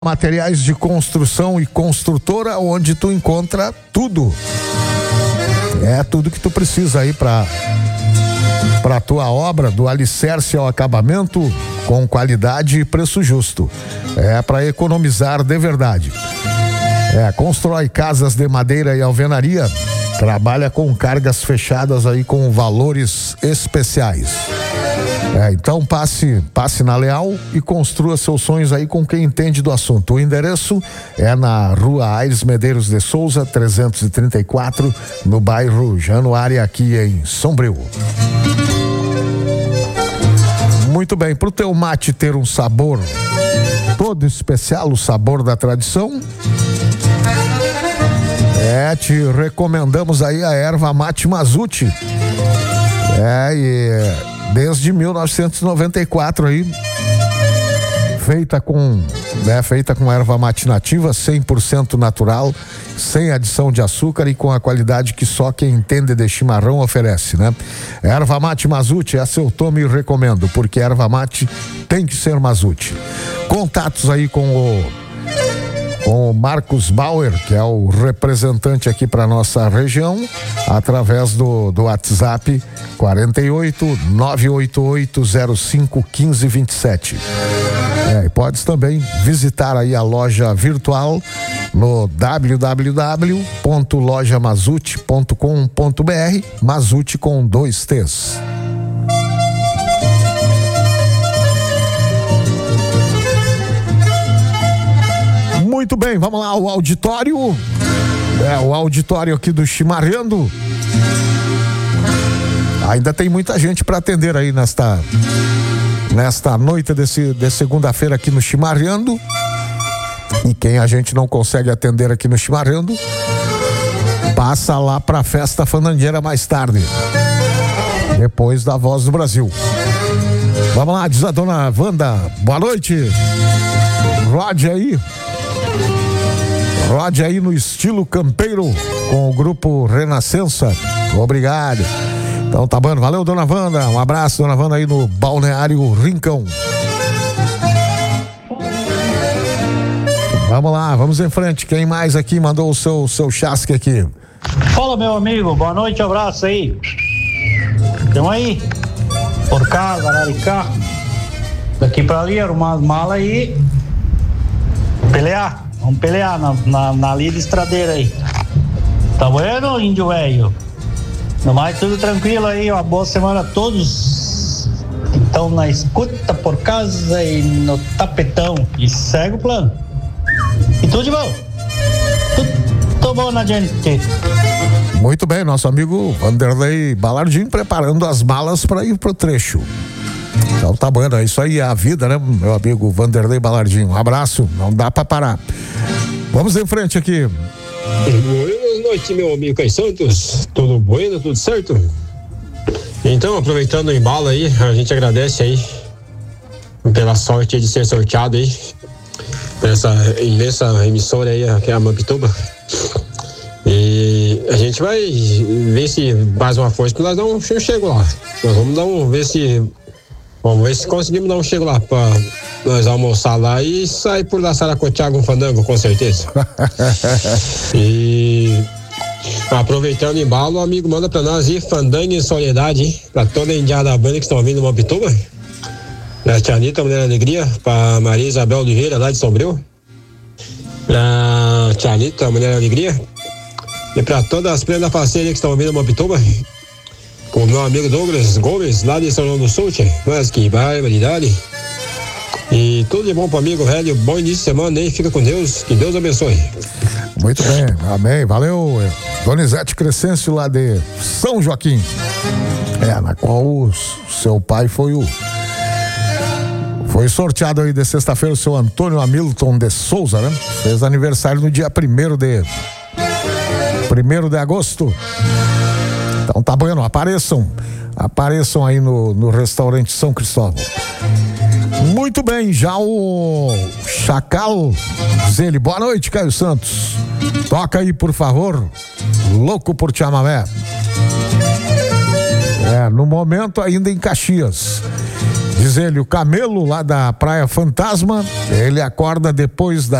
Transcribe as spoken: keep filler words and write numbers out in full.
Materiais de construção e construtora, onde tu encontra tudo. É tudo que tu precisa aí para para tua obra, do alicerce ao acabamento, com qualidade e preço justo. É para economizar de verdade. É, constrói casas de madeira e alvenaria, trabalha com cargas fechadas aí com valores especiais. É, então passe, passe na Leal e construa seus sonhos aí com quem entende do assunto. O endereço é na Rua Aires Medeiros de Souza, trezentos e trinta e quatro, no bairro Januária, aqui em Sombrio. Muito bem, pro teu mate ter um sabor todo especial, o sabor da tradição, é, te recomendamos aí a erva mate Mazute. É, e desde mil novecentos e noventa e quatro aí, feita com, né, feita com erva mate nativa, cem por cento natural, sem adição de açúcar e com a qualidade que só quem entende de chimarrão oferece, né? Erva mate Mazute, essa eu tomo e recomendo, porque erva mate tem que ser Mazute. Contatos aí com o com o Marcos Bauer, que é o representante aqui para nossa região, através do, do WhatsApp quarenta e oito, nove oito oito, zero cinco, um cinco dois sete. É, e podes também visitar aí a loja virtual no w w w ponto loja mazute ponto com ponto b r, Mazute com dois T's. Muito bem, vamos lá, o auditório, é, o auditório aqui do Chimarrando. Ainda tem muita gente para atender aí nesta, nesta noite desse, de segunda-feira aqui no Chimarrando. E quem a gente não consegue atender aqui no Chimarrando, passa lá para a festa fandangueira mais tarde, depois da Voz do Brasil. Vamos lá, diz a dona Wanda, boa noite. Rode aí. Rode aí no estilo campeiro com o grupo Renascença. Obrigado. Então tá bom, valeu, dona Wanda. Um abraço, dona Wanda, aí no Balneário Rincão. Vamos lá, vamos em frente. Quem mais aqui mandou o seu, seu chasque aqui? Fala, meu amigo, boa noite, abraço aí. Tamo aí, por cá, Gararicá. Daqui pra ali, arrumar as malas aí. Pelear. Vamos pelear na, na, na lida estradeira aí. Tá bueno, índio velho? No mais, tudo tranquilo aí, uma boa semana a todos. Então, na escuta por casa e no tapetão. E segue o plano. E tudo de bom. Tudo, tudo bom na gente. Muito bem, nosso amigo Vanderlei Balardim preparando as malas para ir pro trecho. Então tá bom, é isso aí, é a vida, né, meu amigo Vanderlei Balardim? Um abraço, não dá pra parar. Vamos em frente aqui. Boa noite, meu amigo Caio Santos. Tudo bueno, tudo certo? Então, aproveitando o embalo aí, a gente agradece aí pela sorte de ser sorteado aí nessa imensa emissora aí, que é a Mampituba. E a gente vai ver se mais uma força pra nós dar um chego lá. Nós vamos dar um, ver se Vamos ver se conseguimos dar um chego lá pra nós almoçar lá e sair por lá saracotear um fandango, com certeza. E aproveitando o embalo, o amigo manda pra nós aí fandango em soledade, hein? Pra toda a indiada da banda que estão ouvindo no Mampituba. Pra Tia Anitta, Mulher Alegria, pra Maria Isabel Oliveira, lá de Sombrio. Pra Tia Anitta, Mulher Alegria. E pra todas as prendas parceiras que estão ouvindo no Mampituba. Com o meu amigo Douglas Gomes, lá de São João do Sul, mas que barbaridade. E tudo de bom pro amigo velho, bom início de semana aí, fica com Deus, que Deus abençoe. Muito bem, amém, valeu. Donizete Crescêncio, lá de São Joaquim, é, na qual o seu pai foi o foi sorteado aí de sexta-feira, o seu Antônio Hamilton de Souza, né? Fez aniversário no dia primeiro de primeiro de agosto. Então tá bom, apareçam, apareçam aí no, no restaurante São Cristóvão. Muito bem, já o Chacal Zeli, boa noite, Caio Santos. Toca aí, por favor, Louco por Chamamé. É, no momento ainda em Caxias. Diz ele, o Camelo lá da Praia Fantasma, ele acorda depois da